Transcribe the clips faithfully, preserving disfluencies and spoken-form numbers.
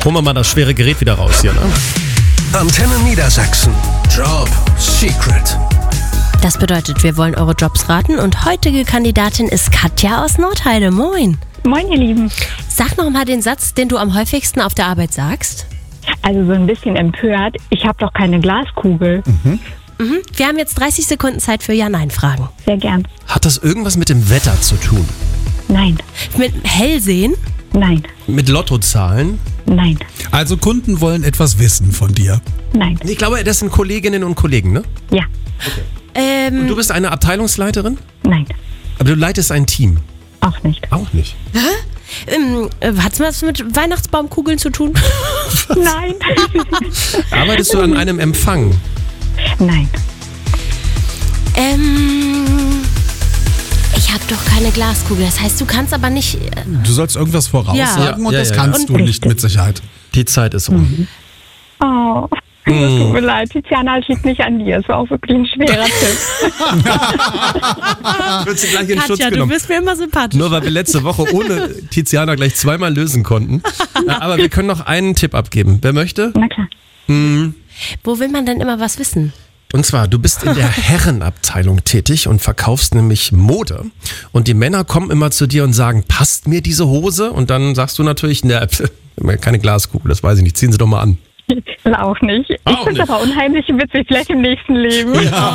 Holen wir mal das schwere Gerät wieder raus hier, ne? Antenne Niedersachsen. Job Secret. Das bedeutet, wir wollen eure Jobs raten und heutige Kandidatin ist Katja aus Nordheide. Moin. Moin, ihr Lieben. Sag noch mal den Satz, den du am häufigsten auf der Arbeit sagst. Also so ein bisschen empört. Ich habe doch keine Glaskugel. Mhm. Mhm. Wir haben jetzt dreißig Sekunden Zeit für Ja-Nein-Fragen. Sehr gern. Hat das irgendwas mit dem Wetter zu tun? Nein. Mit Hellsehen? Nein. Mit Lottozahlen? Nein. Also Kunden wollen etwas wissen von dir. Nein. Ich glaube, das sind Kolleginnen und Kollegen, ne? Ja. Ähm, Und du bist eine Abteilungsleiterin? Nein. Aber du leitest ein Team? Auch nicht. Auch nicht. ähm, äh, hat's was mit Weihnachtsbaumkugeln zu tun? Nein. Arbeitest du an einem Empfang? Nein. ähm, ich habe doch keine Glaskugel. Das heißt, du kannst aber nicht... Äh, Du sollst irgendwas voraussagen Ja. und Ja, das ja, kannst ja. du nicht mit Sicherheit. Die Zeit ist um. Oh. Es tut mir leid, Tiziana, es liegt nicht an dir. Es war auch wirklich ein schwerer Tipp. Wird sie gleich in Schutz Katja, du genommen. bist mir immer sympathisch. Nur weil wir letzte Woche ohne Tiziana gleich zweimal lösen konnten. Ja, aber wir können noch einen Tipp abgeben. Wer möchte? Na klar. Wo will man denn immer was wissen? Und zwar, du bist in der Herrenabteilung tätig und verkaufst nämlich Mode. Und die Männer kommen immer zu dir und sagen, passt mir diese Hose? Und dann sagst du natürlich, ne, keine Glaskugel, das weiß ich nicht, ziehen Sie doch mal an. Das auch nicht. Ich Auch finde es nicht. aber unheimlich witzig, vielleicht im nächsten Leben.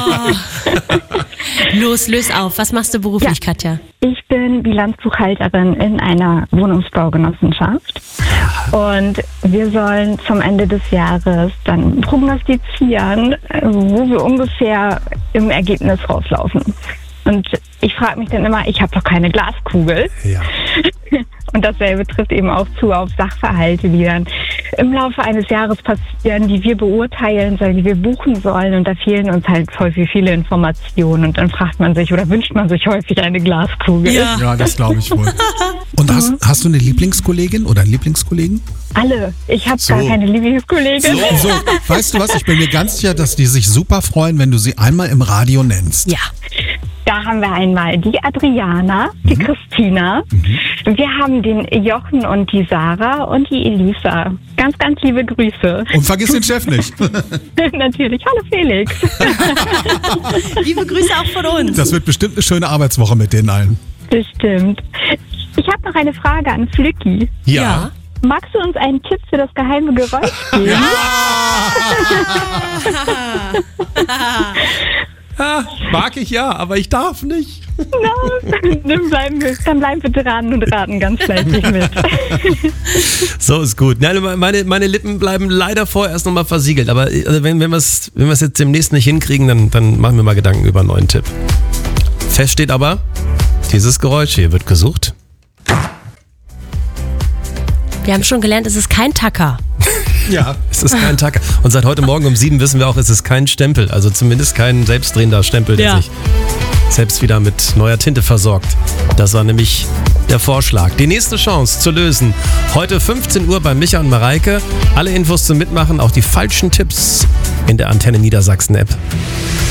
Los, löse auf. Was machst du beruflich, Ja. Katja? Ich bin Bilanzbuchhalterin in einer Wohnungsbaugenossenschaft und wir sollen zum Ende des Jahres dann prognostizieren, wo wir ungefähr im Ergebnis rauslaufen. Und ich frage mich dann immer, ich habe doch keine Glaskugel. Ja. Und dasselbe trifft eben auch zu auf Sachverhalte, die dann im Laufe eines Jahres passieren, die wir beurteilen sollen, die wir buchen sollen. Und da fehlen uns halt häufig viele Informationen. Und dann fragt man sich oder wünscht man sich häufig eine Glaskugel. Ja, das glaube ich wohl. Und hast, hast du eine Lieblingskollegin oder einen Lieblingskollegen? Alle. Ich habe So. gar keine Lieblingskollegin. So, weißt du was? Ich bin mir ganz sicher, dass die sich super freuen, wenn du sie einmal im Radio nennst. Ja. Da haben wir einmal die Adriana, die Christina. Wir haben den Jochen und die Sarah und die Elisa. Ganz, ganz liebe Grüße. Und vergiss den Chef nicht. Natürlich. Hallo Felix. Liebe Grüße auch von uns. Das wird bestimmt eine schöne Arbeitswoche mit denen allen. Bestimmt. Ich habe noch eine Frage an Flücki. Ja. Magst du uns einen Tipp für das geheime Geräusch geben? Ah, mag ich ja, aber ich darf nicht. Nein. Dann bleiben wir, dann bleiben wir dran und raten ganz fleißig mit. So ist gut. Nein, meine, meine Lippen bleiben leider vorerst nochmal versiegelt. Aber also wenn, wenn wir es wenn wir's jetzt demnächst nicht hinkriegen, dann, dann machen wir mal Gedanken über einen neuen Tipp. Fest steht aber, dieses Geräusch hier wird gesucht. Wir haben schon gelernt, es ist kein Tacker. Ja. Es ist kein Tacker. Und seit heute Morgen um sieben wissen wir auch, es ist kein Stempel. Also zumindest kein selbstdrehender Stempel, der Ja. sich selbst wieder mit neuer Tinte versorgt. Das war nämlich der Vorschlag. Die nächste Chance zu lösen. Heute fünfzehn Uhr bei Micha und Mareike. Alle Infos zum Mitmachen, auch die falschen Tipps in der Antenne Niedersachsen App.